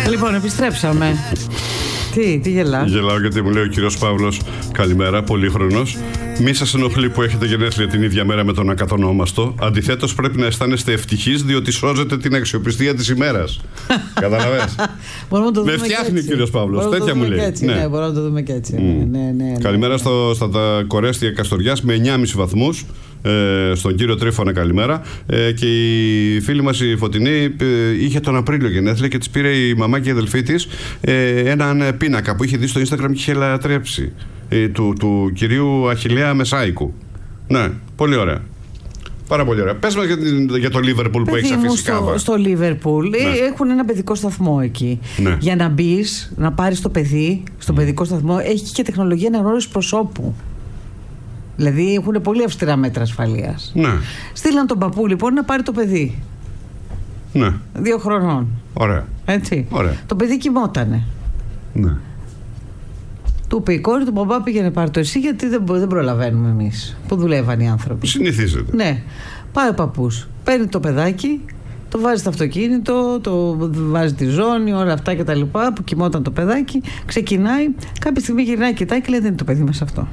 Λοιπόν, επιστρέψαμε. Τι γελάς? Γελάω γιατί μου λέει ο κύριος Παύλος, καλημέρα, πολύχρονος. Μη σας ενοχλεί που έχετε γενέθλια την ίδια μέρα με τον ακατονόμαστο. Αντιθέτως, πρέπει να αισθάνεστε ευτυχείς διότι σώζετε την αξιοπιστία της ημέρας. Καταλαβες? Με φτιάχνει ο κύριος Παύλος. Τέτοια μου λέει. Ναι, μπορούμε να το δούμε και έτσι. Ναι. Καλημέρα στα Κορέστια Καστοριάς με 9,5 βαθμούς. Στον κύριο Τρίφωνα καλημέρα. Και η φίλη μας η Φωτεινή είχε τον Απρίλιο γενέθλια και της πήρε η μαμά και η αδελφή της έναν πίνακα που είχε δει στο Instagram και είχε λατρέψει, του κυρίου Αχιλλέα Μεσάικου. Ναι, πολύ ωραία. Πάρα πολύ ωραία. Πες μας για το Λίβερπουλ που έχεις αφήσει κάβα. Στο Λίβερπουλ έχουν ένα παιδικό σταθμό εκεί. Ναι. Για να μπεις, να πάρεις το παιδί στον παιδικό σταθμό, έχει και τεχνολογία αναγνώρισης προσώπου. Δηλαδή έχουν πολύ αυστηρά μέτρα ασφαλείας. Ναι. Στείλαν τον παππού λοιπόν να πάρει το παιδί. Ναι. 2 χρονών. Ωραία. Έτσι. Ωραία. Το παιδί κοιμότανε. Ναι. Του είπε η κόρη του, μπαμπά πήγαινε πάρ' το εσύ, γιατί δεν προλαβαίνουμε εμείς που δουλεύαν οι άνθρωποι. Συνηθίζεται. Ναι. Πάει ο παππούς, παίρνει το παιδάκι, το βάζει στο αυτοκίνητο, το βάζει τη ζώνη, όλα αυτά και τα λοιπά που κοιμόταν το παιδάκι. Ξεκινάει, κάποια στιγμή γυρνάει, κοιτάει και λέει: δεν είναι το παιδί μας αυτό.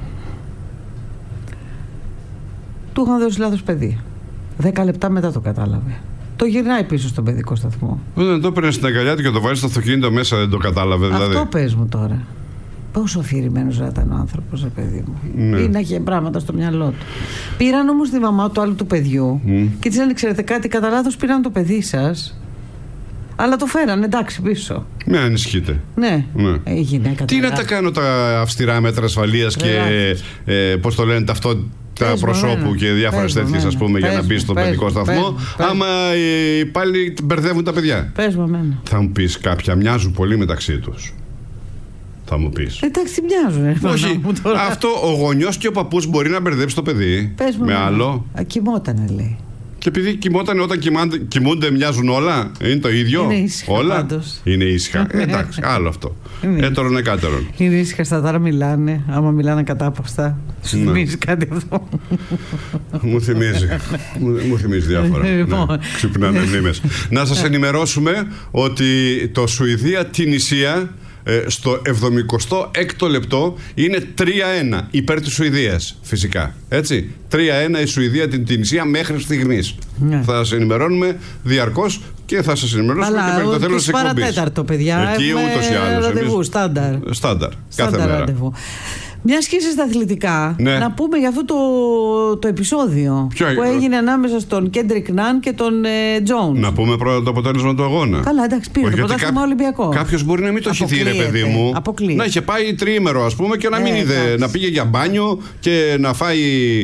Του είχαν δώσει λάθος παιδί. 10 λεπτά μετά το κατάλαβε. Το γυρνάει πίσω στον παιδικό σταθμό. Δεν το έπαιρνε στην αγκαλιά του και το βάζει στο αυτοκίνητο μέσα, δεν το κατάλαβε δηλαδή. Αυτό πες μου τώρα. Πόσο αφηρημένος ήταν ο άνθρωπος, παιδί μου. Ναι. Ή να είχε πράγματα στο μυαλό του. Πήραν όμως τη μαμά του άλλου του παιδιού και της λένε: ξέρετε κάτι, κατά λάθος πήραν το παιδί σας. Αλλά το φέρανε εντάξει πίσω. Με ανησυχείτε. Ναι. Η γυναίκα. Τι να τα κάνω τα αυστηρά μέτρα ασφαλείας και πώς το λένε ταυτότητα προσώπου και διάφορες τέτοιες, ας πούμε, για να μπει στον παιδικό σταθμό. Άμα πάλι μπερδεύουν τα παιδιά. Πες μου εμένα. Θα μου πεις, κάποια μοιάζουν πολύ μεταξύ τους. Θα μου πεις. Εντάξει, μοιάζουν. Όχι. Αυτό ο γονιός και ο παππούς μπορεί να μπερδέψει το παιδί. Πες μου με άλλο. Κοιμότανε, λέει. Και επειδή κοιμόταν, όταν κοιμούνται μοιάζουν όλα. Είναι το ίδιο. Είναι ήσυχα, όλα. πάντως. Είναι ήσυχα. Εντάξει, άλλο αυτό. Έτερον εκάτερον. Είναι ήσυχα, στα τώρα μιλάνε. Άμα μιλάνε κατάπαυστα. Σου θυμίζει κάτι αυτό? Μου θυμίζει διάφορα. Ξυπνάνε μνήμες. Να σας ενημερώσουμε ότι το Σουηδία-Τινησία στο 76ο λεπτό είναι 3-1 υπέρ της Σουηδίας, φυσικά. Έτσι. 3-1 η Σουηδία την Τινησία μέχρι στιγμής. Ναι. Θα σας ενημερώνουμε διαρκώς και θα σας ενημερώσουμε και μέχρι το τέλος της εκπομπής. Παρατέταρτο, παιδιά. Εκεί ούτως ή άλλως. Ραντεβού, στάνταρ. Κάθε μέρα. Ραντεβού. Μια και στα αθλητικά, ναι. Να πούμε για αυτό το επεισόδιο που έγινε ανάμεσα στον Κέντρικ Ναν και τον Τζόουνς. Να πούμε πρώτα το αποτέλεσμα του αγώνα. Καλά, εντάξει, πήρε το πρωτάθλημα Ολυμπιακό. Κάποιος μπορεί να μην το έχει δει, ρε παιδί μου. Αποκλείεται. Να είχε πάει τριήμερο, ας πούμε, και να μην είδε. Να πήγε για μπάνιο και να φάει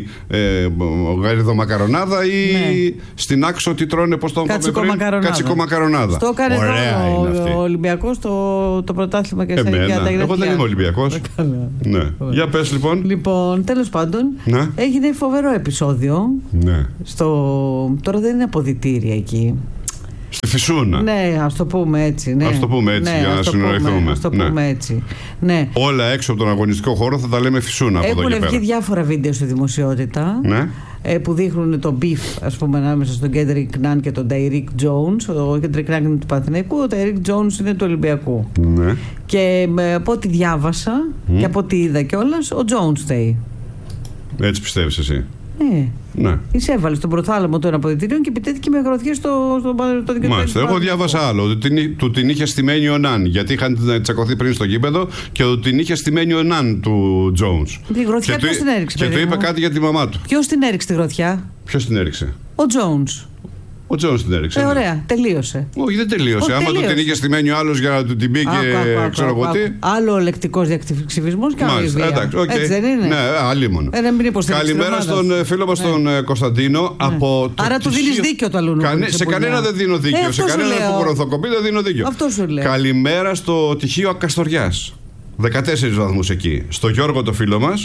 γαριδομακαρονάδα ή στην Άξο τι τρώνε, πώς το είπαμε. Κατσικομακαρονάδα. Το έκανε ο Ολυμπιακός το πρωτάθλημα και στα ηλικία. Εγώ δεν είμαι Ολυμπιακός. Ναι. Για πες λοιπόν. Λοιπόν, τέλος πάντων, έγινε φοβερό επεισόδιο. Ναι. Τώρα δεν είναι αποδυτήρια εκεί. Στη Φυσούνα. Ναι, ας το πούμε έτσι. Ναι. Ας το πούμε έτσι, για να συνοηθούμε. Ας το πούμε έτσι. Ναι. Όλα έξω από τον αγωνιστικό χώρο θα τα λέμε Φυσούνα από εδώ και πέρα. Έχουν βγει διάφορα βίντεο στη δημοσιότητα. Ναι. Που δείχνουν το beef, ας πούμε, ανάμεσα στον Κέντρικ Ναν και τον Νταϊρίκ Τζόουνς. Ο Κέντρικ Ναν είναι του Παναθηναϊκού, ο Νταϊρίκ Τζόουνς είναι του Ολυμπιακού. Ναι. Και από ό,τι διάβασα και από ό,τι είδα κιόλας, ο Τζόουνς φταίει. Έτσι πιστεύεις εσύ? Ναι. Εισέβαλε στον προθάλαμο των αποδυτηρίων και επιτέθηκε με γροθιές στο δικαιωτικό. Μάλιστα. Εγώ διάβασα άλλο. Ότι του την είχε στημένη ο Ναν. Γιατί είχαν τσακωθεί πριν στο γήπεδο και ότι την είχε στημένη ο Ναν του Τζόουνς. Τη γροθιά ποιος την έριξε? Και του είπε κάτι για τη μαμά του. Ποιος την έριξε τη γροθιά? Ποιος την έριξε? Ο Τζόουνς. Ο Τζόουνς την έριξε. Ωραία, τελείωσε. Όχι, δεν τελείωσε. Άμα του την είχε στημένη ο άλλος για να του την πει και ξέρω εγώ τι. Άλλο λεκτικός διακριβισμός και άλλη βία. Έτσι δεν είναι? Ναι, αλίμονο. Καλημέρα στον φίλο μας τον Κωνσταντίνο. Άρα του δίνεις δίκιο το αλλού. Σε κανένα δεν δίνω δίκιο. Σε κανένα που κοροθοκοπεί δεν δίνω δίκιο. Αυτό σου λέω. Καλημέρα στο τυχείο Ακαστοριάς. 14 βαθμούς εκεί. Στο Γιώργο το φίλο μας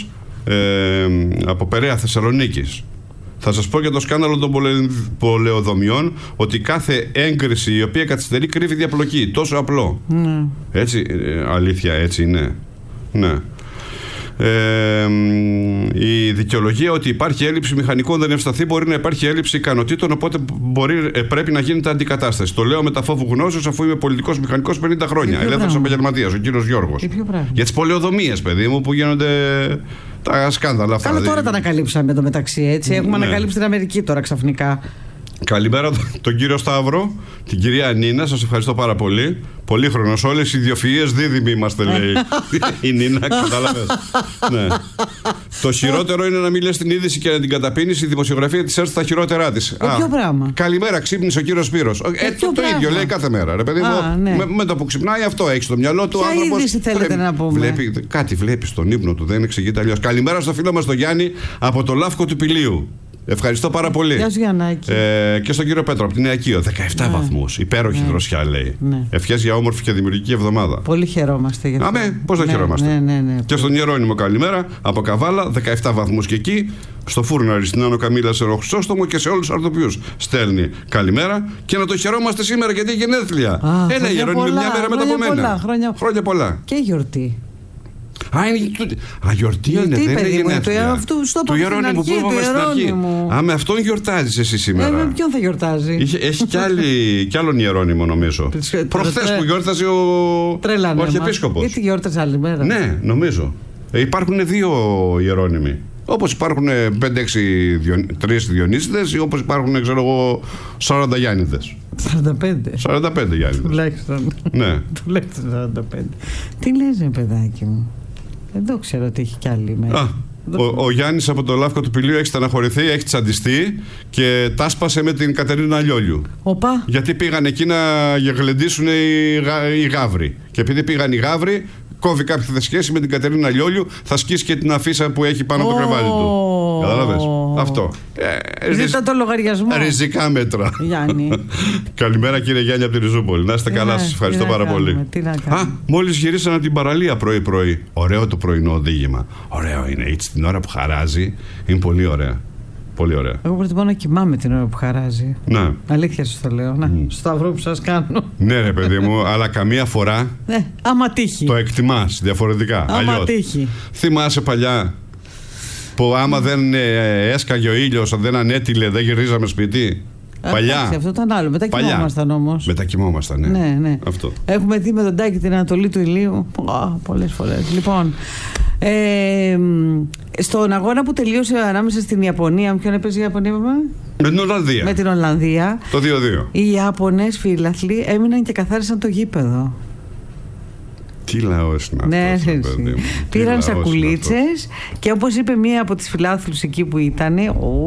από Περαία Θεσσαλονίκης. Θα σας πω για το σκάνδαλο των πολεοδομιών ότι κάθε έγκριση η οποία καθυστερεί κρύβει διαπλοκή. Τόσο απλό. Έτσι, αλήθεια, έτσι είναι. Ναι. η δικαιολογία ότι υπάρχει έλλειψη μηχανικών δεν ευσταθεί, μπορεί να υπάρχει έλλειψη ικανοτήτων, οπότε πρέπει να γίνεται αντικατάσταση. Το λέω με τα φόβου γνώσεως, αφού είμαι πολιτικός μηχανικός 50 χρόνια. Ελεύθερος επαγγελματίας, ο κύριος Γιώργος. Για τις πολεοδομίες, παιδί μου, που γίνονται τα σκάνδαλα αυτά. Καλά, τώρα τα ανακαλύψαμε εδώ μεταξύ, έτσι. Έχουμε ανακαλύψει την Αμερική τώρα ξαφνικά. Καλημέρα τον κύριο Σταύρο, την κυρία Νίνα, σας ευχαριστώ πάρα πολύ. Πολύχρονος, όλες οι ιδιοφυΐες δίδυμοι είμαστε, λέει η Νίνα, κατάλαβες. Ναι. Το χειρότερο είναι να μην λες την είδηση και να την καταπίνεις. Η δημοσιογραφία της έρθει στα χειρότερά της. Ποιο πράγμα? Καλημέρα, ξύπνησε ο κύριος Σπύρος. Το ίδιο λέει κάθε μέρα. Ρε παιδί μου, ναι. με το που ξυπνάει, αυτό έχει στο μυαλό του. Ποια είδηση θέλετε να πούμε? Κάτι βλέπει στον ύπνο του, δεν εξηγείται αλλιώς. Καλημέρα στο φίλο μας τον Γιάννη από το Λάφκο του Πηλίου. Ευχαριστώ πάρα πολύ. Γεια σου, Γιαννάκη. Και στον κύριο Πέτρο από την Αικείο. 17 βαθμούς. Υπέροχη δροσιά, λέει. Ευχές για όμορφη και δημιουργική εβδομάδα. Πολύ χαιρόμαστε γι' αυτό. Αμέ, πώς δεν χαιρόμαστε. Ναι. Και στον Ιερώνυμο, καλημέρα από Καβάλα, 17 βαθμούς και εκεί. Στο Φούρναρη, στην Άνω Καμίλα, σε Ροχσόστομο και σε όλους τους αρτοποιούς. Στέλνει καλημέρα και να το χαιρόμαστε σήμερα γιατί έχει γενέθλια. Έλα, Ιερώνυμο, μια μέρα μετά από μένα. Χρόνια πολλά. Και γιορτή. Γιορτή είναι, δεν είναι γενέθλια. Του Ιερώνυμου που είπαμε στην αρχή. Με αυτόν γιορτάζεις εσύ σήμερα. Με ποιον θα γιορτάζει? Έχει κι άλλον Ιερώνυμο, νομίζω. Προχθές που γιόρταζε ο Αρχιεπίσκοπος. Γιατί γιόρταζε άλλη μέρα? Ναι, νομίζω. Υπάρχουν 2 Ιερώνυμοι. Όπως υπάρχουν 5-6 Διονύσιδες ή όπως υπάρχουν, ξέρω εγώ, 40 Γιάννηδες. 45 Γιάννηδες. Τουλάχιστον. Ναι. Τουλάχιστον 45. Τι λες, παιδάκι μου? Δεν ξέρω ότι έχει κι άλλη μέρα. Ο Γιάννης από το Λάφκο του Πηλίου έχει στεναχωρηθεί, έχει τσαντιστεί και τάσπασε με την Κατερίνα Λιόλιου. Οπα. Γιατί πήγαν εκεί να γλεντήσουν οι γάβροι. Και επειδή πήγαν οι γάβροι, κόβει κάποια σχέση με την Κατερίνα Λιόλιου, θα σκίσει και την αφίσα που έχει πάνω από το κρεβάτι του. Κατάλαβες? Αυτό. Ζητά το λογαριασμό. Ριζικά μέτρα. Γιάννη. Καλημέρα, κύριε Γιάννη από τη Ριζούπολη. Να είστε καλά, σας ευχαριστώ πάρα πολύ. Μόλις γυρίσαν από την παραλία πρωί-πρωί. Ωραίο το πρωινό οδήγημα. Ωραίο είναι. Έτσι την ώρα που χαράζει είναι πολύ ωραία. Πολύ ωραία. Εγώ προτιμώ να κοιμάμαι την ώρα που χαράζει. Ναι. Αλήθεια σας το λέω. Να, στο σταυρό που σας κάνω. Ναι, ρε παιδί μου, αλλά καμία φορά. Ναι, άμα τύχει. Το εκτιμάς διαφορετικά. Άμα τύχει. Θυμάσαι παλιά που άμα δεν έσκαγε ο ήλιος, δεν ανέτειλε, δεν γυρίζαμε σπίτι. Παλιά. Αυτό ήταν άλλο. Μετακοιμόμασταν όμως. Μετακοιμόμασταν, ναι. Ναι. Αυτό. Έχουμε δει με τον Τάκη την Ανατολή του ηλίου. Πολλές φορές. Λοιπόν. Στον αγώνα που τελείωσε ανάμεσα στην Ιαπωνία, με ποιον έπαιζε η Ιαπωνία, με την Ολλανδία. Με την Ολλανδία. Το 2-2. Οι Ιαπωνές φίλαθλοι έμειναν και καθάρισαν το γήπεδο. Τι λαός είναι αυτός, παιδί μου. Πήραν σακουλίτσες και όπως είπε μία από τις φιλάθλους εκεί που ήταν,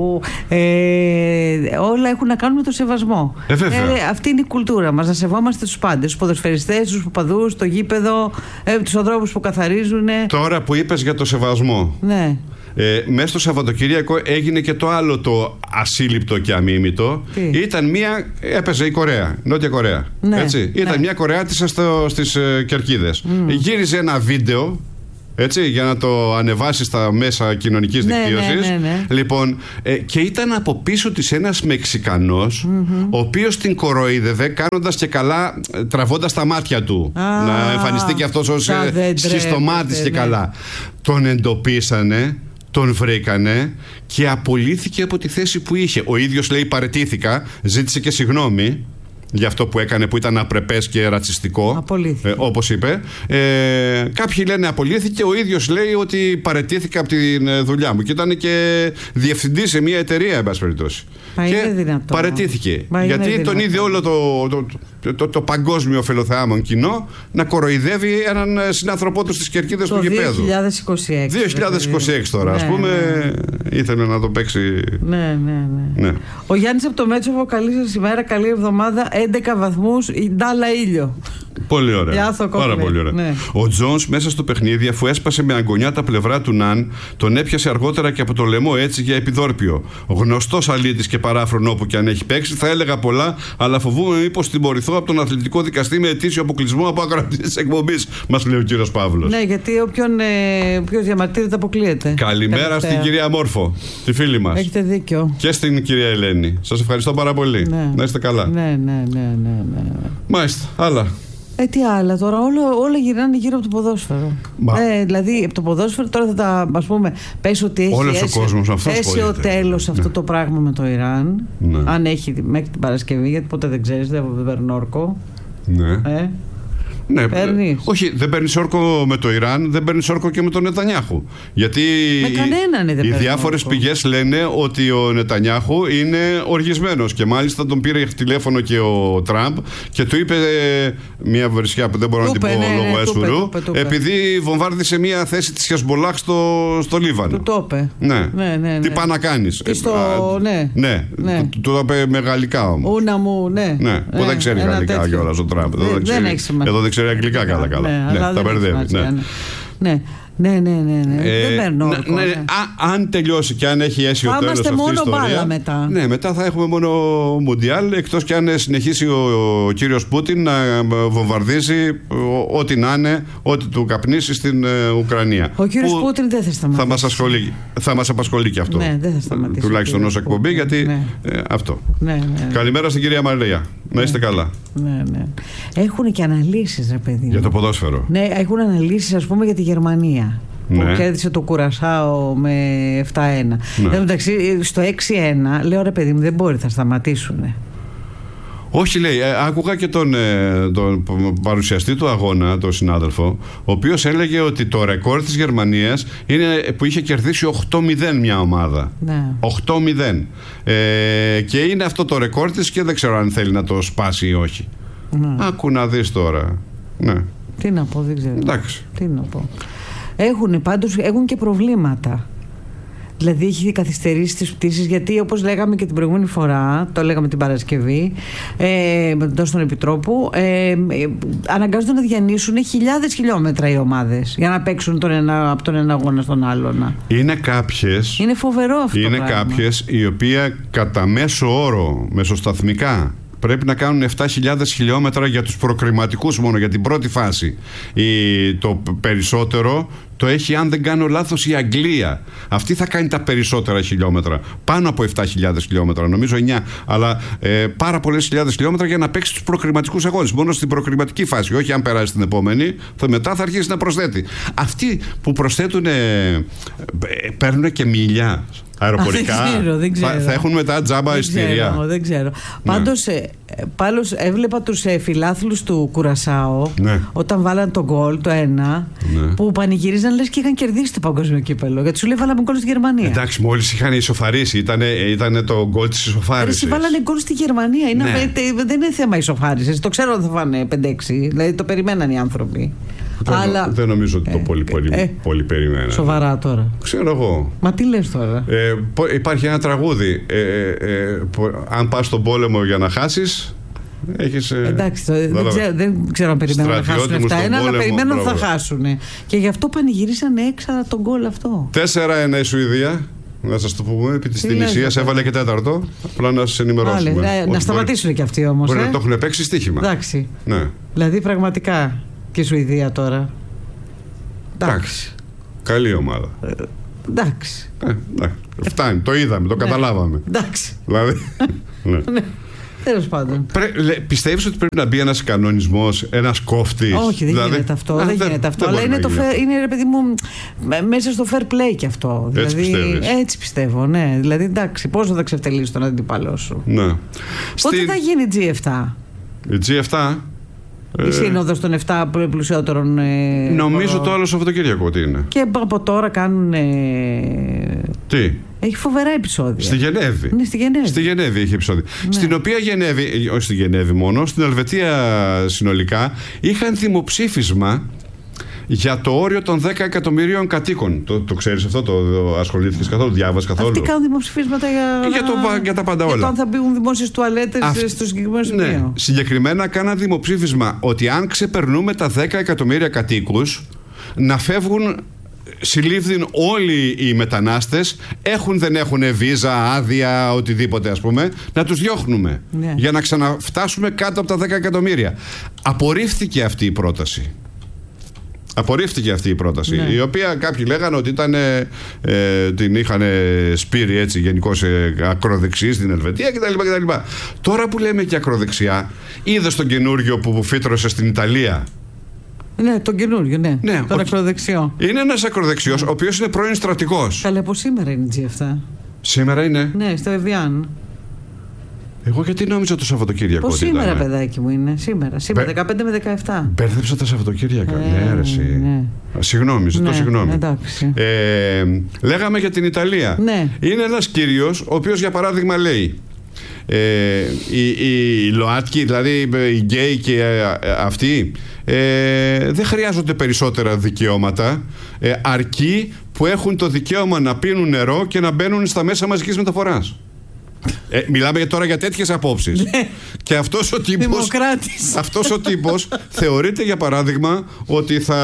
όλα έχουν να κάνουν με το σεβασμό. Αυτή είναι η κουλτούρα μας, να σεβόμαστε τους πάντες, τους ποδοσφαιριστές, τους οπαδούς, το γήπεδο, τους ανθρώπους που καθαρίζουν. Τώρα που είπες για το σεβασμό, ναι. Μέσα στο Σαββατοκύριακο έγινε και το άλλο το ασύλληπτο και αμίμητο. Έπαιζε η Κορέα, Νότια Κορέα. Ναι, έτσι. Ήταν μια Κορεάτισσα στις Κερκίδες. Γύριζε ένα βίντεο, έτσι, για να το ανεβάσει στα μέσα κοινωνικής δικτύωσης. Ναι. Λοιπόν, και ήταν από πίσω της ένας Μεξικανός, ο οποίος την κοροϊδεύε κάνοντας και καλά, τραβώντας τα μάτια του. Να εμφανιστεί και αυτός ως σχιστομάτης και καλά. Τον εντοπίσανε, τον βρήκανε και απολύθηκε από τη θέση που είχε. Ο ίδιος, λέει, παραιτήθηκα, ζήτησε και συγγνώμη για αυτό που έκανε, που ήταν απρεπές και ρατσιστικό, όπως είπε. Κάποιοι λένε απολύθηκε, ο ίδιος λέει ότι παραιτήθηκα από τη δουλειά μου και ήταν και διευθυντής σε μια εταιρεία, εν πάση περιπτώσει. Και παραιτήθηκε. Γιατί τον είδε όλο το παγκόσμιο ωφελοθεάμον κοινό να κοροϊδεύει έναν συνάνθρωπό του στις κερκίδες του γηπέδου. 2026 τώρα, ας πούμε, ήθελε να το παίξει. Ναι. Ο Γιάννης από το Μέτσοβο, καλή σας ημέρα, καλή εβδομάδα. 11 βαθμούς, ντάλα ήλιο. Πολύ ωραία. Πάρα πολύ ωραία. Ναι. Ο Τζόνς μέσα στο παιχνίδι, αφού έσπασε με αγκονιά τα πλευρά του Ναν, τον έπιασε αργότερα και από το λαιμό, έτσι, για επιδόρπιο. Γνωστός αλήτης και παράφρον όπου και αν έχει παίξει. Θα έλεγα πολλά, αλλά φοβούμαι μήπως τιμωρηθώ από τον αθλητικό δικαστή με ετήσιο αποκλεισμό από ακροατή της εκπομπής, μας λέει ο κύριος Παύλος. Ναι, γιατί όποιος διαμαρτύρεται αποκλείεται. Καλημέρα στην κυρία Μόρφο, τη φίλη μας. Έχετε δίκιο. Και στην κυρία Ελένη. Σας ευχαριστώ πάρα πολύ. Ναι. Να είστε καλά. Ναι. Μάλιστα, άλλα. Τι άλλα τώρα, όλα γυρνάνε γύρω από το ποδόσφαιρο. Δηλαδή, από το ποδόσφαιρο τώρα θα τα, ας πούμε, πες ότι έχει θέσει ο τέλος αυτό το πράγμα με το Ιράν. Ναι. Αν έχει μέχρι την Παρασκευή, γιατί ποτέ δεν ξέρεις, δεν παίρνει όρκο. Ναι. Ναι, όχι, δεν παίρνει όρκο με το Ιράν, δεν παίρνει όρκο και με τον Νετανιάχου. Γιατί οι διάφορες πηγές λένε ότι ο Νετανιάχου είναι οργισμένος. Και μάλιστα τον πήρε τηλέφωνο και ο Τραμπ και του είπε μια βρισιά που δεν μπορώ να την πω λόγω έσουρου, επειδή βομβάρδισε μια θέση της Χεσμολάχ στο Λίβανο. Του το είπε. Ναι. Τι πάει να κάνεις. Ναι. Του το είπε με γαλλικά όμως. Ούνα μου, ναι. Που δεν ξέρει γαλλικά κιόλας ο Τραμπ. Δεν έχει σημασία. Εδώ δεν ξέρει αγγλικά καλά. Τα μπερδεύει. Ναι. Δεν παίρνω όρκο. Αν τελειώσει και αν έχει αίσιο τέλος αυτή η ιστορία. Είμαστε μόνο μπάλα μετά. Ναι, μετά θα έχουμε μόνο Μουντιάλ, εκτός και αν συνεχίσει ο κύριος Πούτιν να βομβαρδίζει ό,τι να είναι, ό,τι του καπνίσει στην Ουκρανία. Ο κύριος Πούτιν δεν θα σταματήσει. Θα μας απασχολεί και αυτό. Ναι, δεν θα σταματήσει. Τουλάχιστον ως εκπομπή, γιατί αυτό. Καλημέρα στην κυρία Μαρία. Να είστε καλά. Ναι. Έχουν και αναλύσεις, ρε παιδί. Για το ποδόσφαιρο. Ναι, έχουν αναλύσεις, ας πούμε, για τη Γερμανία. Που κέρδισε το Κουρασάο με 7-1. Εντάξει, στο 6-1 λέω, ρε παιδί μου, δεν μπορεί, θα σταματήσουν. Όχι, λέει, άκουγα και τον παρουσιαστή του αγώνα, τον συνάδελφο, ο οποίος έλεγε ότι το ρεκόρ της Γερμανίας είναι που είχε κερδίσει 8-0 μια ομάδα. Ναι. 8-0. Και είναι αυτό το ρεκόρ της και δεν ξέρω αν θέλει να το σπάσει ή όχι. Ναι. Άκου να δεις τώρα. Ναι. Τι να πω, δεν ξέρω. Εντάξει. Τι να πω. Έχουν και προβλήματα. Δηλαδή έχει καθυστερήσει τις πτήσεις, γιατί όπως λέγαμε και την προηγούμενη φορά, το λέγαμε την Παρασκευή εντός των Επιτρόπου, αναγκάζονται να διανύσουν χιλιάδες χιλιόμετρα οι ομάδες για να παίξουν από τον ένα αγώνα στον άλλον. Είναι κάποιες. Είναι φοβερό αυτό. Είναι κάποιες οι οποίοι κατά μέσο όρο, μεσοσταθμικά, πρέπει να κάνουν 7.000 χιλιόμετρα για τους προκριματικούς μόνο, για την πρώτη φάση. Το περισσότερο το έχει, αν δεν κάνω λάθος, η Αγγλία. Αυτή θα κάνει τα περισσότερα χιλιόμετρα. Πάνω από 7.000 χιλιόμετρα, νομίζω 9. Αλλά πάρα πολλές χιλιάδες χιλιόμετρα για να παίξει τους προκριματικούς αγώνες. Μόνο στην προκριματική φάση. Όχι αν περάσει την επόμενη, μετά θα αρχίσει να προσθέτει. Αυτοί που προσθέτουν παίρνουν και μίλια αεροπορικά. Δεν ξέρω. Θα έχουν μετά τζάμπα εισιτήρια. Δεν ξέρω. Πάντως έβλεπα τους φιλάθλους του Κουρασάο, όταν βάλαν τον γκολ, το 1, που πανηγυρίζαν λες και είχαν κερδίσει το παγκόσμιο κύπελο. Γιατί σου λέει βάλαμε γκολ στη Γερμανία. Εντάξει, μόλις είχαν ισοφαρίσει. Ήταν το γκολ της ισοφάρισης. Βάλανε γκολ στη Γερμανία. Δεν είναι θέμα ισοφάρισης. Το ξέρω ότι θα φάνε 5-6. Δηλαδή το περιμέναν οι άνθρωποι. Δεν νομίζω ότι το πολύ περιμέναν. Σοβαρά τώρα. Ξέρω εγώ. Μα τι λες τώρα. Υπάρχει ένα τραγούδι. Αν πας στον πόλεμο για να χάσεις, έχεις. Εντάξει, δεν ξέρω αν περιμένουν να χάσουν 7-1, αλλά περιμένουν ότι θα χάσουν. Και γι' αυτό πανηγυρίσανε έξα τον γκολ αυτό. 4-1 η Σουηδία. Να σας το πούμε, επί της Τινησίας έβαλε και 4ο. Απλά να σας ενημερώσουμε. Να σταματήσουν και αυτοί όμως. Μπορεί να το έχουν παίξει στοίχημα. Εντάξει. Δηλαδή πραγματικά. Και η Σουηδία τώρα. Εντάξει. Καλή ομάδα. Εντάξει. Φτάνει, το είδαμε, το καταλάβαμε. Εντάξει. Δηλαδή. Τέλος πάντων. Πιστεύεις ότι πρέπει να μπει ένας κανονισμός, ένας κόφτης? Όχι, δεν γίνεται αυτό. Δεν γίνεται αυτό. Αλλά είναι, ρε παιδί μου, μέσα στο fair play και αυτό. Δηλαδή, έτσι πιστεύω, ναι. Δηλαδή, εντάξει, πόσο θα ξεφτελίσει τον αντίπαλό σου. Πότε θα γίνει η G7? Η G7. Η σύνοδος των 7 πλουσιότερων. Νομίζω το άλλο Σαββατοκύριακο ότι είναι. Και από τώρα κάνουν. Τι? Έχει φοβερά επεισόδια. Στη Γενέβη. Ναι, στη Γενέβη έχει επεισόδια. Ναι. Στην οποία Γενέβη, όχι στη Γενέβη μόνο, στην Ελβετία συνολικά, είχαν δημοψήφισμα για το όριο των 10 εκατομμυρίων κατοίκων. Το ξέρεις αυτό, το ασχολήθηκες καθόλου, διάβασες καθόλου? Αυτοί κάνουν δημοψηφίσματα για τα πάντα όλα. Για το αν θα μπουν δημόσιες τουαλέτες στο συγκεκριμένο σημείο. Ναι. Συγκεκριμένα κάναν δημοψήφισμα ότι αν ξεπερνούμε τα 10 εκατομμύρια κατοίκους, να φεύγουν συλλήφθην όλοι οι μετανάστες, δεν έχουν βίζα, άδεια, οτιδήποτε ας πούμε, να τους διώχνουμε. Ναι. Για να ξαναφτάσουμε κάτω από τα 10 εκατομμύρια. Απορρίφθηκε αυτή η πρόταση. Απορρίφθηκε αυτή η πρόταση. Ναι. Η οποία κάποιοι λέγανε ότι την είχαν σπείρει έτσι γενικώς ακροδεξιοί στην Ελβετία κτλ. Τώρα που λέμε και ακροδεξιά, είδες τον καινούργιο που φύτρωσε στην Ιταλία? Ναι, τον καινούριο, ναι. Τον ακροδεξιό. Είναι ένας ακροδεξιός, ο οποίος είναι πρώην στρατηγός. Καλά, από σήμερα είναι η αυτά. Σήμερα είναι. Ναι, στο Εβιάν. Εγώ γιατί νόμιζα το Σαββατοκύριακο ότι σήμερα, ήταν. Παιδάκι μου, είναι. Σήμερα 15 με 17. Μπέρδεψα τα Σαββατοκύριακα. Ναι, ρε, ναι. Συγγνώμη, ζητώ συγγνώμη. Εντάξει. Λέγαμε για την Ιταλία. Ναι. Είναι ένας κύριος, ο οποίος για παράδειγμα λέει οι ΛΟΑΤΚΙ, δηλαδή οι γκέι και αυτοί, δεν χρειάζονται περισσότερα δικαιώματα, αρκεί που έχουν το δικαίωμα να πίνουν νερό και να μπαίνουν στα μέσα μαζικής μεταφοράς. Μιλάμε τώρα για τέτοιες απόψεις. Και αυτός ο τύπος θεωρείται για παράδειγμα ότι θα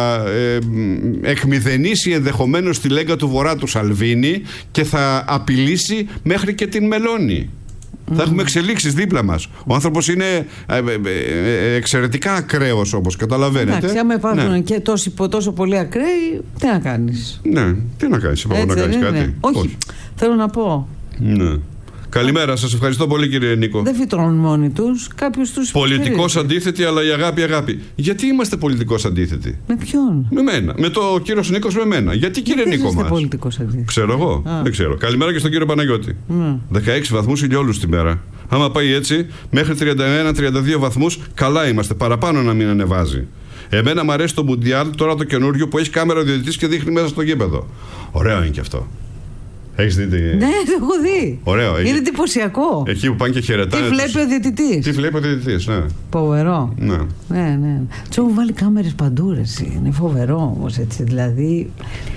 εκμηδενήσει ενδεχομένως τη Λέγκα του Βορρά του Σαλβίνη και θα απειλήσει μέχρι και την Μελώνη. Θα έχουμε εξελίξεις δίπλα μας. Ο άνθρωπος είναι εξαιρετικά ακραίος, όπως καταλαβαίνετε. Εντάξει, άμα υπάρχουν και τόσο πολύ ακραίοι, τι να κάνεις? Ναι, τι να κάνεις, να κάνεις κάτι? Ναι. Όχι, θέλω να πω. Ναι. Καλημέρα, σας ευχαριστώ πολύ κύριε Νίκο. Δεν φυτρώνουν μόνοι τους, κάποιος τους πολιτικός αντίθετοι, αλλά η αγάπη. Γιατί είμαστε πολιτικός αντίθετοι? Με ποιον? Με μένα. Με το κύριο Νίκος, με μένα. Γιατί κύριε Νίκο μας? Πολιτικός αντίθετοι. Ξέρω εγώ. Δεν ξέρω. Καλημέρα και στον κύριο Παναγιώτη. 16 βαθμούς ηλιόλους τη μέρα. Άμα πάει έτσι, μέχρι 31-32 βαθμούς, καλά είμαστε. Παραπάνω να μην ανεβάζει. Εμένα μου αρέσει το Μουντιάλ, τώρα το καινούριο που έχει κάμερα ο διαιτητής και δείχνει μέσα στο γήπεδο. Ωραίο είναι και αυτό. Έχεις δει? Ναι, το έχω δει. Ωραίο. Είναι εντυπωσιακό. Εκεί που πάνε και χαιρετάνε. Τι βλέπει ο διαιτητής. Τι βλέπει ο διαιτητής, ναι. Φοβερό. Ναι. Τους έχουν βάλει κάμερες παντού, ρε. Είναι φοβερό όμως, έτσι. Δηλαδή,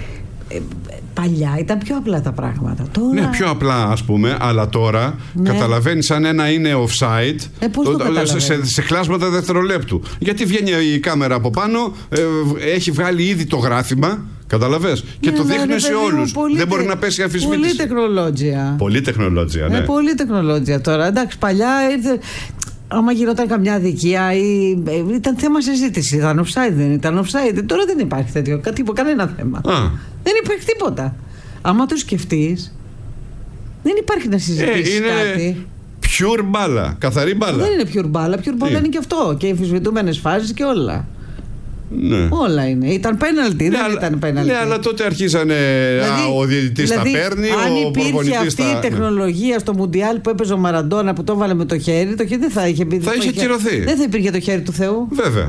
παλιά ήταν πιο απλά τα πράγματα. Τώρα... Ναι, πιο απλά ας πούμε, αλλά τώρα καταλαβαίνεις αν ένα είναι offside σε κλάσματα δευτερολέπτου. Γιατί βγαίνει η κάμερα από πάνω, έχει βγάλει ήδη το γράφημα. Καταλαβες? Και το δείχνει σε όλους. Δεν μπορεί να πέσει αμφισβήτηση. Πολύ τεχνολόγια. Πολύ τεχνολόγια, ναι. Πολύ τεχνολόγια τώρα. Εντάξει, παλιά ήρθε. Άμα γινόταν καμιά αδικία ή ήταν θέμα συζήτηση. Ήταν offside, δεν ήταν offside. Τώρα δεν υπάρχει τέτοιο. Κανένα θέμα. Δεν υπάρχει τίποτα. Άμα το σκεφτείς, δεν υπάρχει να συζητήσεις κάτι. Pure μπάλα. Καθαρή μπάλα. Δεν είναι pure μπάλα. Pure μπάλα είναι και αυτό. Και αμφισβητούμενες φάσεις και όλα. Ναι. Όλα είναι. Ήταν πέναλτι, δεν ήταν πέναλτι. Ναι, αλλά τότε αρχίζανε ο διαιτητής τα παίρνει, αν υπήρχε αυτή η τεχνολογία στο Μουντιάλ που έπαιζε ο Μαραντόνα που το έβαλε με το χέρι, το χέρι δεν θα είχε μπει. Θα είχε κυρωθεί. Δεν θα υπήρχε το χέρι του Θεού. Βέβαια.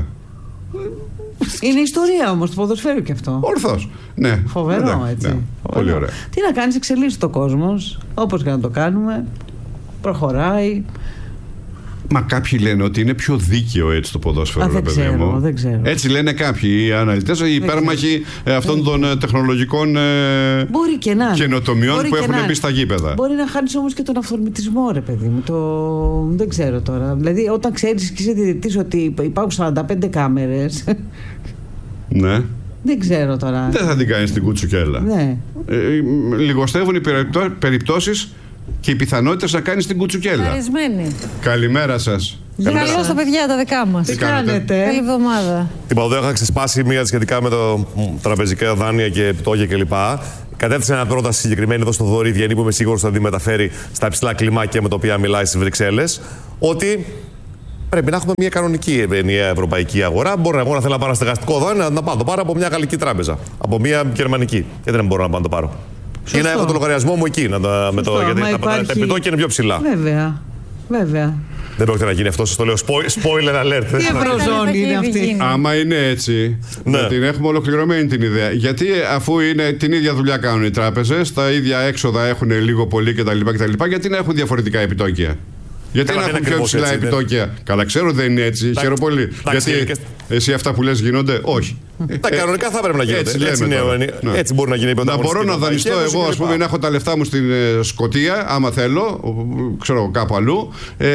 Είναι ιστορία όμως του ποδοσφαίρου και αυτό. Ορθώς. Ναι. Φοβερό, έτσι. Ναι. Πολύ ωραία. Τι να κάνεις, εξελίσσεται ο κόσμος. Όπως και να το κάνουμε. Προχωράει. Μα κάποιοι λένε ότι είναι πιο δίκαιο έτσι το ποδόσφαιρο, δεν ξέρω. Έτσι λένε κάποιοι οι αναλυτές, οι υπέρμαχοι αυτών των τεχνολογικών καινοτομιών που έχουν μπει στα γήπεδα. Μπορεί να χάνεις όμως και τον αυθορμητισμό, ρε παιδί μου. Δεν ξέρω τώρα. Δηλαδή, όταν ξέρεις και είσαι διαιτητής ότι υπάρχουν 45 κάμερες. Ναι. Δεν ξέρω τώρα. Δεν θα την κάνεις την κουτσουκέλα. Ναι. Λιγοστεύουν οι περιπτώσεις και οι πιθανότητες να κάνεις την κουτσουκέλα. Ευχαρισμένη. Καλημέρα σας. Καλώς στα παιδιά τα δικά μας. Τι κάνετε? Καλή εβδομάδα. Την Παπαδό είχα ξεσπάσει μία σχετικά με το τραπεζικά δάνεια και επιτόκια κλπ. Κατέθεσε μια πρόταση συγκεκριμένη εδώ στο Θοδωρή Βιέννη που είμαι σίγουρος θα τη μεταφέρει στα υψηλά κλιμάκια με τα οποία μιλάει στις Βρυξέλλες. Ότι πρέπει να έχουμε μια κανονική ενιαία ευρωπαϊκή αγορά. Μπορώ εγώ να θέλω να πάρω ένα στεγαστικό δάνειο να πάω να το πάρω από μια γαλλική τράπεζα. Από μια γερμανική. Και δεν μπορώ να πάω να το πάρω. Ή να έχω το λογαριασμό μου εκεί. Γιατί τα επιτόκια είναι πιο ψηλά. Βέβαια. Δεν πρόκειται να γίνει αυτό, σας το λέω. Spoiler alert. Τι ευρωζώνη είναι αυτή? Άμα είναι έτσι, την έχουμε ολοκληρωμένη την ιδέα. Γιατί αφού είναι την ίδια δουλειά κάνουν οι τράπεζες, τα ίδια έξοδα έχουν λίγο πολύ κτλ. Γιατί να έχουν διαφορετικά επιτόκια? Γιατί να έχουν πιο ψηλά επιτόκια? Καλά, ξέρω δεν είναι έτσι. Χαίρομαι πολύ. Γιατί εσύ αυτά που λες γίνονται? Όχι. Τα κανονικά θα πρέπει να γίνονται. Έτσι μπορεί να γίνει. Να μπορώ να δανειστώ εγώ, ας πούμε, να έχω τα λεφτά μου στην Σκωτία, άμα θέλω, ξέρω κάπου αλλού,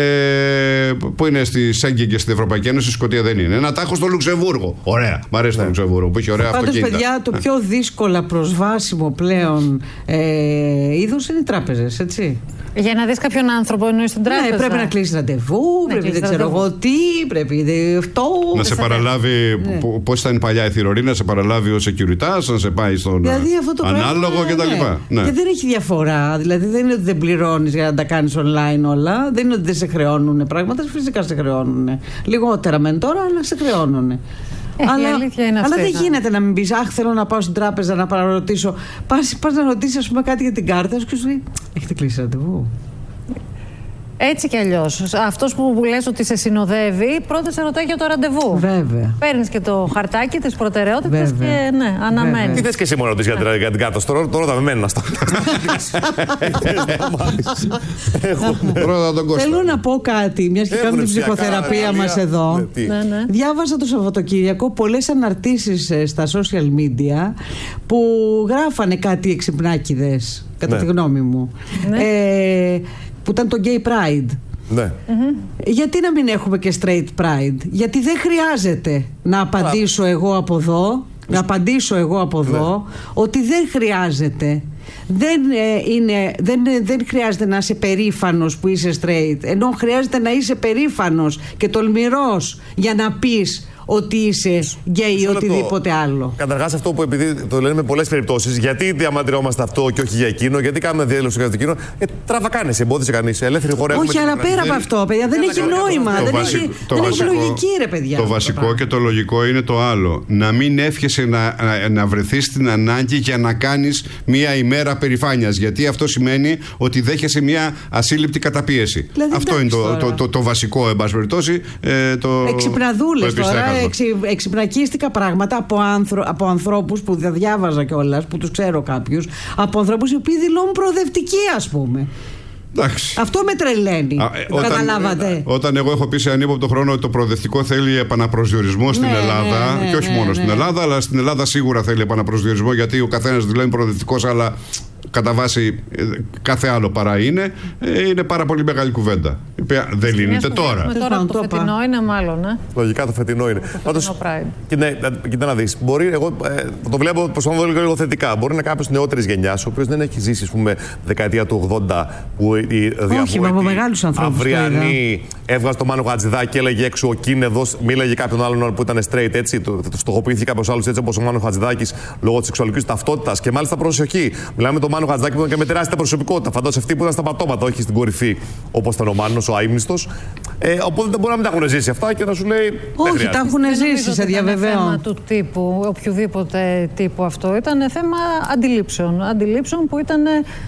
που είναι στη Σέγγεν και στην Ευρωπαϊκή Ένωση, στη Σκωτία δεν είναι. Να τα έχω στο Λουξεμβούργο. Ωραία. Μ' αρέσει το Λουξεμβούργο που έχει ωραία αυτοκίνητα. Πάντως, παιδιά, το πιο δύσκολα προσβάσιμο πλέον είδος είναι οι τράπεζες, έτσι. Για να δεις κάποιον άνθρωπο εννοείς στην τράπεζα. Ναι, πρέπει να κλείσει ραντεβού, πρέπει δεν ξέρω εγώ τι, πρέπει αυτό. Να σε παραλάβει, πώς ήταν παλιά η θηρορή, να σε παραλάβει ο securitas, να σε πάει στον ανάλογο κτλ. Ναι. Και δεν έχει διαφορά. Δηλαδή δεν είναι ότι δεν πληρώνεις για να τα κάνεις online όλα. Δεν είναι ότι δεν σε χρεώνουν πράγματα. Φυσικά σε χρεώνουν. Λιγότερα μεν τώρα, αλλά σε χρεώνουν. Αλλά δεν γίνεται να μην πεις, αχ, θέλω να πάω στην τράπεζα να παραρωτήσω. Πας να ρωτήσεις, ας πούμε, κάτι για την κάρτα σου και σου λέει, έχετε κλείσει ραντεβού? Έτσι κι αλλιώς. Αυτός που λες ότι σε συνοδεύει, πρώτα σε ρωτάει για το ραντεβού. Βέβαια. Παίρνεις και το χαρτάκι, τις προτεραιότητες και ναι, αναμένεις. Τι θες και εσύ μόνο ρωτήσεις για την κάρτα στο ρόλο, τώρα με μένα στο. Πρώτα τον Κώστα. Θέλω να πω κάτι, μιας και κάνουμε την ψυχοθεραπεία μας εδώ. Διάβασα το Σαββατοκύριακο πολλές αναρτήσεις στα social media που γράφανε κάτι εξυπνάκηδες, κατά τη γνώμη μου. Που ήταν το Gay Pride. Ναι. Γιατί να μην έχουμε και Straight Pride? Γιατί δεν χρειάζεται να απαντήσω εγώ από εδώ, ότι δεν χρειάζεται. Δεν χρειάζεται να είσαι περήφανος που είσαι straight, ενώ χρειάζεται να είσαι περήφανος και τολμηρός για να πεις ότι είσαι γκέι ή οτιδήποτε άλλο. Καταρχάς, αυτό που επειδή το λένε με πολλές περιπτώσεις, γιατί διαμαντρευόμαστε αυτό και όχι για εκείνο, γιατί κάνουμε διέλευση για εκείνο. Τράβα κάνεις, εμπόδισε κανείς. Ελεύθερη χώρα. Όχι, αλλά πέρα από αυτό, παιδιά, δεν έχει νόημα. Δεν έχει λογική, ρε παιδιά. Το βασικό και το λογικό είναι το άλλο. Να μην εύχεσαι να βρεθείς στην ανάγκη για να κάνεις μία ημέρα περηφάνειας. Γιατί αυτό σημαίνει ότι δέχεσαι μία ασύλληπτη καταπίεση. Αυτό είναι το βασικό, εν πάση περιπτώσει. Εξυπναδούλες τώρα. Εξυπνακίστηκα πράγματα από ανθρώπους που δεν διάβαζα κιόλας, που τους ξέρω κάποιους, από ανθρώπους οι οποίοι δηλώνουν προοδευτικοί, ας πούμε. Εντάξει. Αυτό με τρελαίνει. Καταλάβατε. Όταν εγώ έχω πει σε ανύποπτο χρόνο ότι το προοδευτικό θέλει επαναπροσδιορισμό στην Ελλάδα, και όχι μόνο στην Ελλάδα, αλλά στην Ελλάδα σίγουρα θέλει επαναπροσδιορισμό, γιατί ο καθένας δηλώνει προοδευτικός, αλλά κατά βάση κάθε άλλο παρά είναι πάρα πολύ μεγάλη κουβέντα. Δεν λύνεται τώρα. Τώρα το φετινό είναι μάλλον. Λογικά το φετινό είναι. Πάντως, κοίτα να δεις. Εγώ το βλέπω προσπαθώ λίγο θετικά. Μπορεί να κάποιος νεότερης γενιάς, ο οποίος δεν έχει ζήσει, ας πούμε, δεκαετία του 80, που η διαβόητη αυριανή έβγαζε το Μάνο Χατζηδάκη και έλεγε έξω ο Κίνεδος, μίλαγε κάποιον άλλον που ήταν straight, έτσι. Το στοχοποιήθηκε κάποιος άλλος έτσι όπως ο Μάνο Χατζηδάκης λόγω της σεξουαλικής ταυτότητας και μάλιστα προσοχή. Μιλάμε το Μάνο Χατζηδάκη που ήταν και με τεράστια προσωπικότητα. Φαντάζομαι αυτοί που ήταν στα πατώματα, όχι στην κορυφή όπως ήταν ο Μάνος, ο αείμνηστος. Οπότε δεν μπορεί να μην τα έχουν ζήσει αυτά και να σου λέει. Όχι, τα έχουν ζήσει, σε διαβεβαιώ. Δεν είναι θέμα του τύπου, οποιοδήποτε τύπου αυτό. Ήταν θέμα αντιλήψεων. Αντιλήψεων που ήταν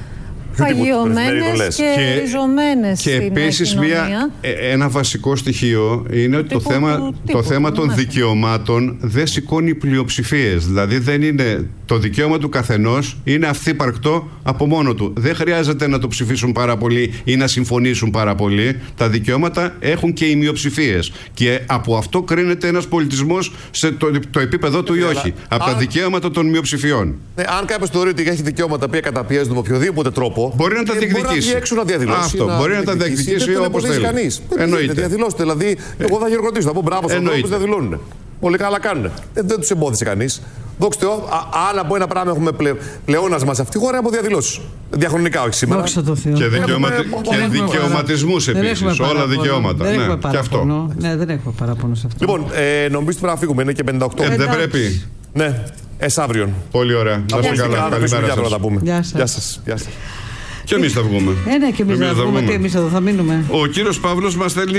φαγιωμένες και ριζωμένες στην κοινωνία. Και επίσης ένα βασικό στοιχείο είναι ότι το θέμα των δικαιωμάτων δεν σηκώνει πλειοψηφίες. Δηλαδή δεν είναι το δικαίωμα του καθενός, είναι αυθύπαρκτο από μόνο του. Δεν χρειάζεται να το ψηφίσουν πάρα πολύ ή να συμφωνήσουν πάρα πολύ. Τα δικαιώματα έχουν και οι μειοψηφίες. Και από αυτό κρίνεται ένας πολιτισμός σε το επίπεδο του ή όχι. Από τα δικαιώματα των μειοψηφιών. Αν κάποιος θεωρεί ότι έχει δικαιώματα που καταπιέζονται με οποιοδήποτε τρόπο. Μπορεί να τα διεκδικήσει. Μπορεί να βγει έξω να διαδηλώσει. Αυτό. Μπορεί να τα διεκδικήσει όπως θέλει. Εννοείται. Διαδηλώστε. Δηλαδή, εγώ θα χειροκροτήσω. Θα πω μπράβο στους ανθρώπους που διαδηλώνουν. Πολύ καλά κάνουν. Δεν τους εμπόδισε κανείς. Δόξα τω Θεώ, αν από ένα πράγμα έχουμε πλεόνασμα σε αυτή τη χώρα, από διαδηλώσεις. Διαχρονικά, όχι σήμερα. Δόξα τω Θεώ. Και δικαιωματισμούς επίσης. Όλα δικαιώματα. Δεν έχουμε παράπονο. Ναι, δεν έχουμε παράπονο σε αυτό. Λοιπόν, νομίζω ότι πρέπει να φύγουμε. Είναι και 58. Δεν πρέπει. Ναι, αύριον. Πολύ ωραία. Να είστε καλά. Καλημέρα σας. Γεια σας. Και εμείς θα βγούμε. Ναι, και εμείς θα βγούμε. Τι εμείς εδώ θα μείνουμε. Ο κύριος Παύλος μας στέλνει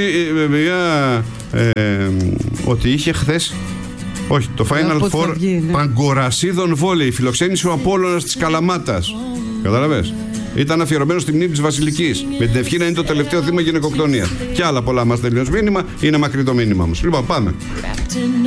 ότι είχε χθες. Όχι, το Final Four Παγκορασίδων Βόλεϊ. Φιλοξένησε ο Απόλλωνας της Καλαμάτας. Καταλαβες. Ήταν αφιερωμένο στη μνήμη της Βασιλικής. Με την ευχή να είναι το τελευταίο θύμα γυναικοκτονίας. Και άλλα πολλά μας στέλνει ως μήνυμα. Είναι μακρύ το μήνυμα μας. Λοιπόν, πάμε.